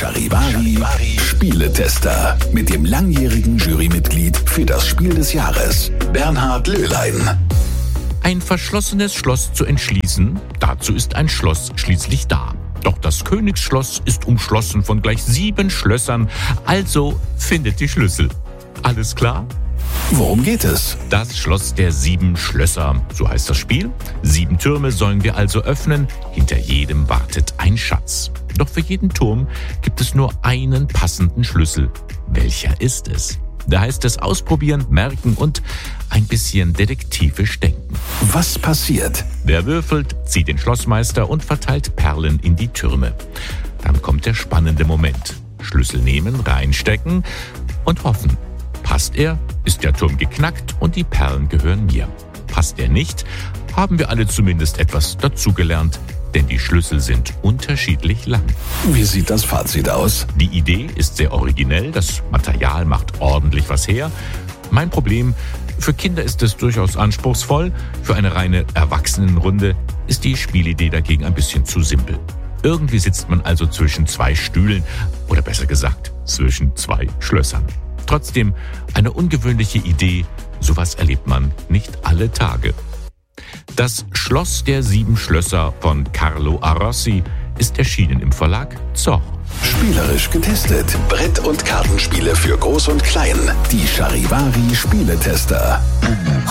Charivari Spieletester mit dem langjährigen Jurymitglied für das Spiel des Jahres, Bernhard Löhlein. Ein verschlossenes Schloss zu entschließen, dazu ist ein Schloss schließlich da. Doch das Königsschloss ist umschlossen von gleich 7 Schlössern, also findet die Schlüssel. Alles klar? Worum geht es? Das Schloss der 7 Schlösser, so heißt das Spiel. 7 Türme sollen wir also öffnen, hinter jedem wartet ein Schatz. Doch für jeden Turm gibt es nur einen passenden Schlüssel. Welcher ist es? Da heißt es ausprobieren, merken und ein bisschen detektivisch denken. Was passiert? Wer würfelt, zieht den Schlossmeister und verteilt Perlen in die Türme. Dann kommt der spannende Moment. Schlüssel nehmen, reinstecken und hoffen. Passt er, ist der Turm geknackt und die Perlen gehören mir. Passt er nicht, haben wir alle zumindest etwas dazugelernt, denn die Schlüssel sind unterschiedlich lang. Wie sieht das Fazit aus? Die Idee ist sehr originell, das Material macht ordentlich was her. Mein Problem, für Kinder ist es durchaus anspruchsvoll, für eine reine Erwachsenenrunde ist die Spielidee dagegen ein bisschen zu simpel. Irgendwie sitzt man also zwischen 2 Stühlen oder besser gesagt zwischen 2 Schlössern. Trotzdem eine ungewöhnliche Idee, sowas erlebt man nicht alle Tage. Das Schloss der 7 Schlösser von Carlo Arossi ist erschienen im Verlag Zoch. Spielerisch getestet. Brett- und Kartenspiele für Groß und Klein. Die Charivari Spieletester.